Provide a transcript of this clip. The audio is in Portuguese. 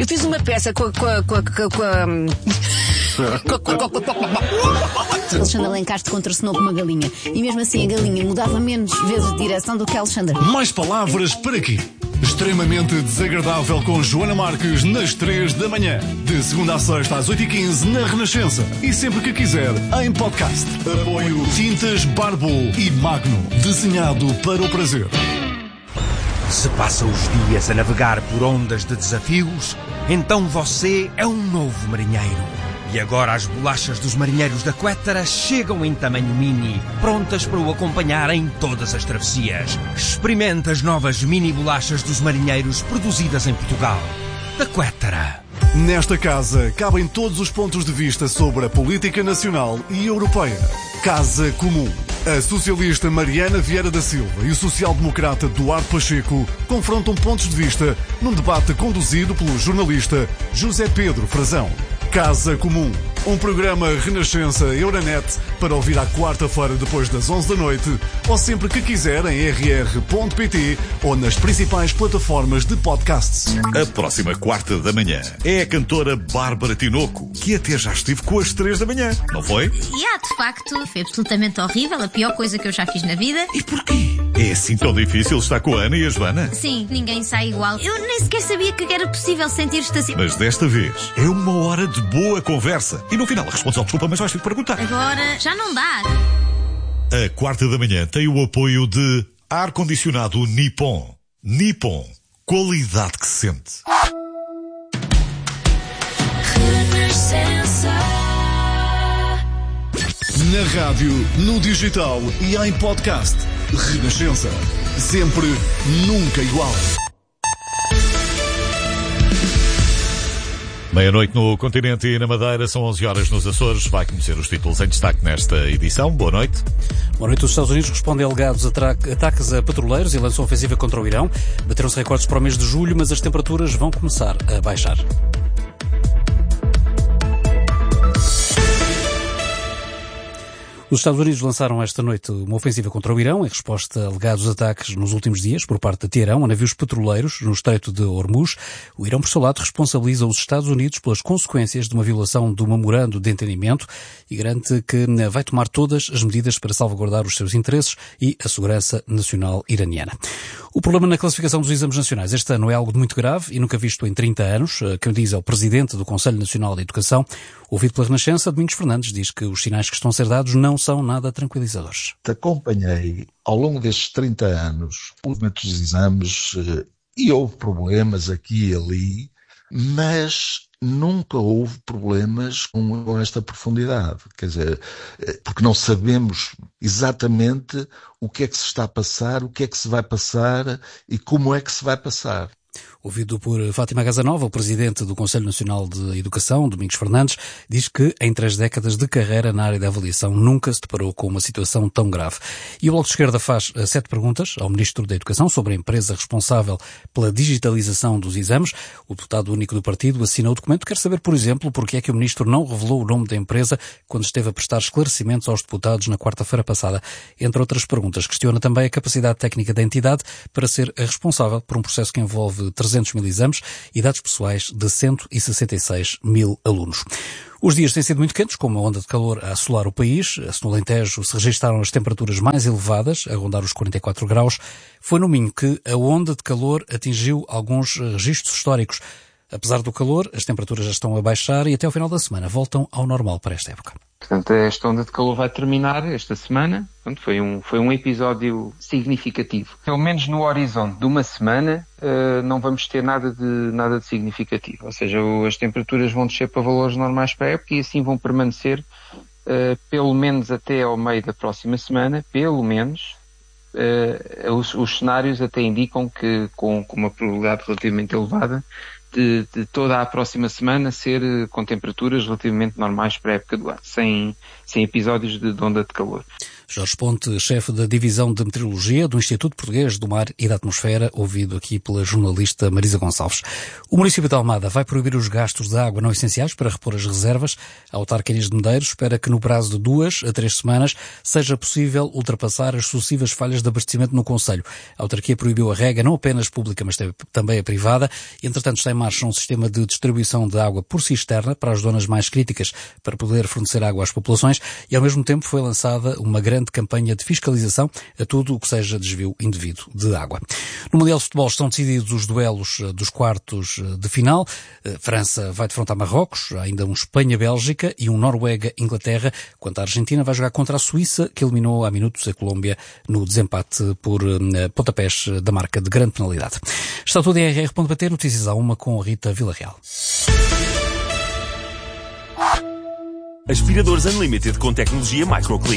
Eu fiz uma peça com Alexandre Alencastre contracenou com uma galinha. E mesmo assim a galinha mudava menos vezes de direção do que Alexandre. Mais palavras para quê? Extremamente desagradável com Joana Marques nas 3 da manhã. De segunda a sexta às 8h15 na Renascença. E sempre que quiser, em podcast. Apoio Tintas Barbo e Magno. Desenhado para o prazer. Se passa os dias a navegar por ondas de desafios, então você é um novo marinheiro. E agora as bolachas dos marinheiros da Quettara chegam em tamanho mini, prontas para o acompanhar em todas as travessias. Experimente as novas mini bolachas dos marinheiros produzidas em Portugal. Da Quettara. Nesta casa cabem todos os pontos de vista sobre a política nacional e europeia. Casa Comum. A socialista Mariana Vieira da Silva e o social-democrata Duarte Pacheco confrontam pontos de vista num debate conduzido pelo jornalista José Pedro Frazão. Casa Comum, um programa Renascença Euronet para ouvir à quarta-feira depois das 11 da noite ou sempre que quiser em rr.pt ou nas principais plataformas de podcasts. A próxima quarta da manhã é a cantora Bárbara Tinoco, que até já esteve com as 3 da manhã, não foi? De facto, foi absolutamente horrível, a pior coisa que eu já fiz na vida. E porquê? É assim tão difícil estar com a Ana e a Joana? Sim, ninguém sai igual. Eu nem sequer sabia que era possível sentir-te assim. Mas desta vez é uma hora de boa conversa. E no final respondes ao desculpa, mas vais ter que perguntar. Agora já não dá. A quarta da manhã tem o apoio de ar-condicionado Nippon. Nippon. Qualidade que se sente. Na rádio, no digital e em podcast. Renascença. Sempre, nunca igual. Meia-noite no continente e na Madeira, são 11 horas nos Açores. Vai conhecer os títulos em destaque nesta edição. Boa noite. Boa noite. Os Estados Unidos respondem a alegados ataques a petroleiros e lançam ofensiva contra o Irão. Bateram-se recordes para o mês de julho, mas as temperaturas vão começar a baixar. Os Estados Unidos lançaram esta noite uma ofensiva contra o Irão em resposta a alegados ataques nos últimos dias por parte de Teherão a navios petroleiros no Estreito de Hormuz. O Irão, por seu lado, responsabiliza os Estados Unidos pelas consequências de uma violação do memorando de entendimento e garante que vai tomar todas as medidas para salvaguardar os seus interesses e a segurança nacional iraniana. O problema na classificação dos exames nacionais este ano é algo de muito grave e nunca visto em 30 anos. Quem diz é o Presidente do Conselho Nacional de Educação. Ouvido pela Renascença, Domingos Fernandes diz que os sinais que estão a ser dados não são nada tranquilizadores. Acompanhei ao longo destes 30 anos o momento dos exames e houve problemas aqui e ali, mas nunca houve problemas com esta profundidade. Quer dizer, porque não sabemos exatamente o que é que se está a passar, o que é que se vai passar e como é que se vai passar. Ouvido por Fátima Casanova, o Presidente do Conselho Nacional de Educação, Domingos Fernandes, diz que em 3 décadas de carreira na área da avaliação nunca se deparou com uma situação tão grave. E o Bloco de Esquerda faz 7 perguntas ao Ministro da Educação sobre a empresa responsável pela digitalização dos exames. O deputado único do partido assinou o documento. Quer saber, por exemplo, porque é que o Ministro não revelou o nome da empresa quando esteve a prestar esclarecimentos aos deputados na quarta-feira passada. Entre outras perguntas, questiona também a capacidade técnica da entidade para ser responsável por um processo que envolve 300 mil exames e dados pessoais de 166 mil alunos. Os dias têm sido muito quentes, com uma onda de calor a assolar o país. No Alentejo se registaram as temperaturas mais elevadas, a rondar os 44 graus. Foi no Minho que a onda de calor atingiu alguns registros históricos. Apesar do calor, as temperaturas já estão a baixar e até ao final da semana voltam ao normal para esta época. Portanto, esta onda de calor vai terminar esta semana. Portanto, foi um episódio significativo. Pelo menos no horizonte de uma semana não vamos ter nada de significativo. Ou seja, as temperaturas vão descer para valores normais para a época e assim vão permanecer pelo menos até ao meio da próxima semana. Pelo menos os cenários até indicam que com uma probabilidade relativamente elevada de toda a próxima semana ser com temperaturas relativamente normais para a época do ano, sem episódios de onda de calor. Jorge Ponte, chefe da Divisão de Meteorologia do Instituto Português do Mar e da Atmosfera, ouvido aqui pela jornalista Marisa Gonçalves. O município de Almada vai proibir os gastos de água não essenciais para repor as reservas. A autarca Inês de Medeiros espera que no prazo de 2 a 3 semanas seja possível ultrapassar as sucessivas falhas de abastecimento no concelho. A autarquia proibiu a rega, não apenas pública, mas também a privada. Entretanto, está em marcha um sistema de distribuição de água por cisterna para as zonas mais críticas para poder fornecer água às populações e, ao mesmo tempo, foi lançada uma grande campanha de fiscalização a tudo o que seja desvio indevido de água. No Mundial de Futebol estão decididos os duelos dos quartos de final. A França vai defrontar Marrocos, há ainda um Espanha-Bélgica e um Noruega-Inglaterra, quanto a Argentina vai jogar contra a Suíça, que eliminou há minutos a Colômbia no desempate por pontapés da marca de grande penalidade. Está tudo em rr.pt, notícias à 1 com Rita Villarreal. Aspiradores Unlimited com tecnologia microclean.